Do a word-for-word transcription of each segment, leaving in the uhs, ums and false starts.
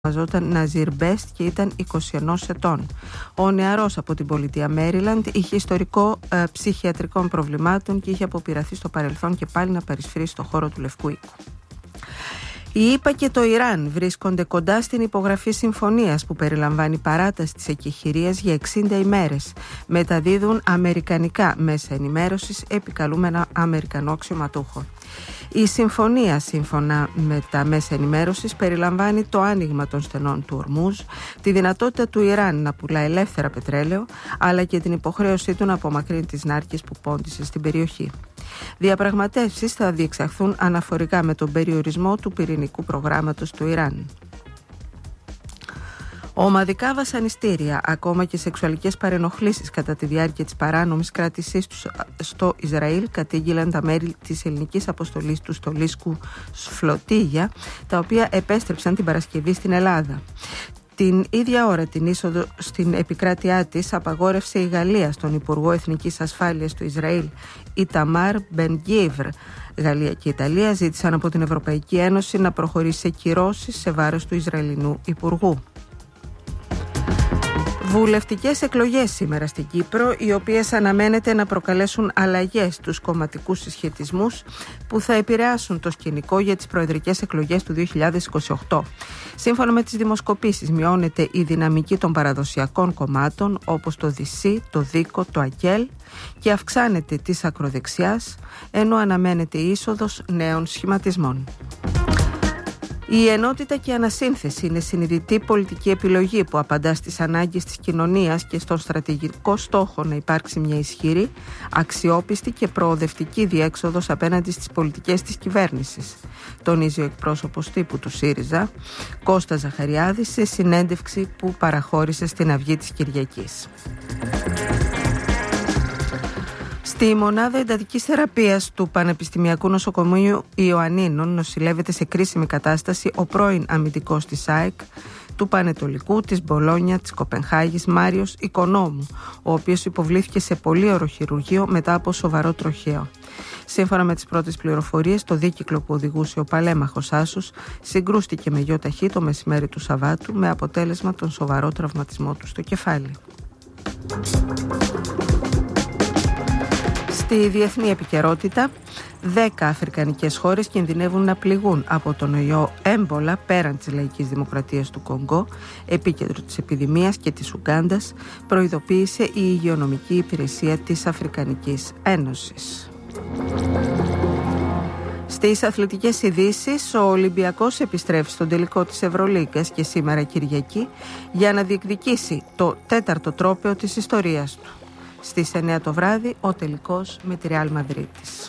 ονομαζόταν Ναζίρ Μπέστ και ήταν είκοσι ενός ετών. Ο νεαρός από την πολιτεία Μέριλαντ είχε ιστορικό ε, ψυχιατρικών προβλημάτων και είχε αποπειραθεί στο παρελθόν και πάλι να παρισφρήσει στο χώρο του Λευκού Οίκου. Οι ΗΠΑ και το Ιράν βρίσκονται κοντά στην υπογραφή συμφωνίας που περιλαμβάνει παράταση της εκεχηρίας για εξήντα ημέρες. Μεταδίδουν αμερικανικά μέσα ενημέρωσης επικαλούμενα αμερικανό αξιωματούχο. Η συμφωνία, σύμφωνα με τα μέσα ενημέρωσης, περιλαμβάνει το άνοιγμα των στενών του Ορμούζ, τη δυνατότητα του Ιράν να πουλά ελεύθερα πετρέλαιο, αλλά και την υποχρέωσή του να απομακρύνει τις νάρκες που πόντισε στην περιοχή. Διαπραγματεύσεις θα διεξαχθούν αναφορικά με τον περιορισμό του πυρηνικού προγράμματος του Ιράν. Ομαδικά βασανιστήρια, ακόμα και σεξουαλικές παρενοχλήσεις κατά τη διάρκεια της παράνομης κράτησής τους στο Ισραήλ κατήγγειλαν τα μέλη της ελληνικής αποστολής του Στολίσκου Σφλωτίγια, τα οποία επέστρεψαν την Παρασκευή στην Ελλάδα. Την ίδια ώρα την είσοδο στην επικράτειά της απαγόρευσε η Γαλλία στον Υπουργό Εθνικής Ασφάλειας του Ισραήλ, Ιταμάρ Μπεν-Γκβίρ. Γαλλία και Ιταλία ζήτησαν από την Ευρωπαϊκή Ένωση να προχωρήσει σε κυρώσεις σε βάρος του Ισραηλινού Υπουργού. Βουλευτικές εκλογές σήμερα στην Κύπρο, οι οποίες αναμένεται να προκαλέσουν αλλαγές στους κομματικούς συσχετισμούς που θα επηρεάσουν το σκηνικό για τις προεδρικές εκλογές του δύο χιλιάδες είκοσι οκτώ. Σύμφωνα με τις δημοσκοπήσεις, μειώνεται η δυναμική των παραδοσιακών κομμάτων όπως το ΔΥΣΥ, το ΔΥΚΟ, το ΑΚΕΛ και αυξάνεται της ακροδεξιάς, ενώ αναμένεται η είσοδος νέων σχηματισμών. Η ενότητα και η ανασύνθεση είναι συνειδητή πολιτική επιλογή που απαντά στις ανάγκες της κοινωνίας και στον στρατηγικό στόχο να υπάρξει μια ισχυρή, αξιόπιστη και προοδευτική διέξοδος απέναντι στις πολιτικές της κυβέρνησης, τονίζει ο εκπρόσωπος τύπου του ΣΥΡΙΖΑ, Κώστας Ζαχαριάδης, σε συνέντευξη που παραχώρησε στην Αυγή της Κυριακής. Στη μονάδα εντατικής θεραπείας του Πανεπιστημιακού Νοσοκομείου Ιωαννίνων νοσηλεύεται σε κρίσιμη κατάσταση ο πρώην αμυντικός της ΑΕΚ, του Πανετολικού, της Μπολόνια, της Κοπενχάγης, Μάριος Οικονόμου, ο οποίος υποβλήθηκε σε πολύωρο χειρουργείο μετά από σοβαρό τροχαίο. Σύμφωνα με τις πρώτες πληροφορίες, το δίκυκλο που οδηγούσε ο παλέμαχος Άσος συγκρούστηκε με γιο ταχύ το μεσημέρι του Σαββάτου, με αποτέλεσμα τον σοβαρό τραυματισμό του στο κεφάλι. Στη διεθνή επικαιρότητα, δέκα αφρικανικές χώρες κινδυνεύουν να πληγούν από τον ιό έμπολα πέραν της Λαϊκής Δημοκρατίας του Κονγκό, επίκεντρο της επιδημίας και της Ουγκάντας, προειδοποίησε η Υγειονομική Υπηρεσία της Αφρικανικής Ένωσης. Στις αθλητικές ειδήσεις, ο Ολυμπιακός επιστρέφει στον τελικό της Ευρωλίγκας και σήμερα Κυριακή για να διεκδικήσει το τέταρτο τρόπαιο της ιστορίας του. Στις εννιά το βράδυ ο τελικός με τη Ρεάλ Μαδρίτης.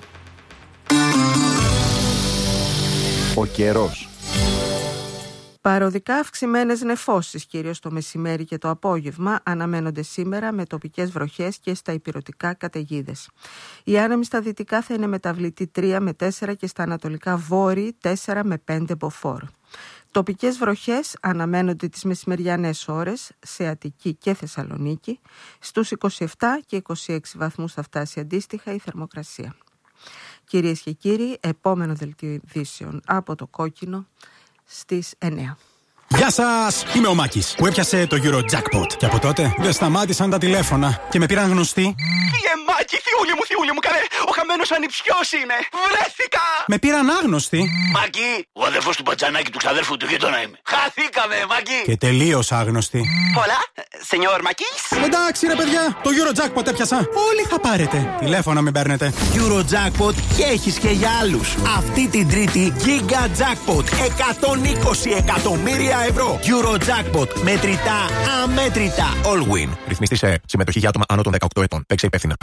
Ο καιρός. Παροδικά αυξημένες νεφώσεις, κυρίως το μεσημέρι και το απόγευμα, αναμένονται σήμερα με τοπικές βροχές και στα ηπειρωτικά καταιγίδες. Οι άνεμοι στα δυτικά θα είναι μεταβλητοί τρία με τέσσερα και στα ανατολικά βόρειοι τέσσερα με πέντε μποφόρ. Τοπικές βροχές αναμένονται τις μεσημεριανές ώρες σε Αττική και Θεσσαλονίκη. Στους είκοσι επτά και είκοσι έξι βαθμούς θα φτάσει αντίστοιχα η θερμοκρασία. Κυρίες και κύριοι, επόμενο δελτίο ειδήσεων από το Κόκκινο στις εννιά. Γεια σας! Είμαι ο Μάκης που έπιασε το Eurojackpot. Και από τότε δεν σταμάτησαν τα τηλέφωνα και με πήραν γνωστοί. Φύγε Μάκη, θιούλη μου, θιούλη μου, καλέ! Ο χαμένος ανιψιός είναι! Βρέθηκα! Με πήραν άγνωστοι. Μάκη, ο αδερφός του μπατζανάκι του ξαδέρφου του γείτονα είμαι. Χαθήκαμε, Μάκη! Και τελείως άγνωστοι. Πολλά, σενιόρ Μάκης! Εντάξει ρε παιδιά, το Eurojackpot έπιασα. Όλοι θα πάρετε. Τηλέφωνα μην παίρνετε. Eurojackpot και έχεις και για άλλους. Αυτή την Τρίτη Giga Jackpot εκατόν είκοσι εκατομμύρια ευρώ. Eurojackpot. Μετρητά, αμέτρητα. All win. Ρυθμιστή σε συμμετοχή για άτομα άνω των δεκαοκτώ ετών. Παίξε υπεύθυνα.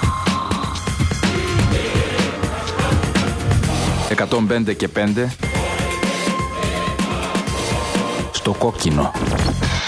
εκατόν πέντε και πέντε στο Κόκκινο.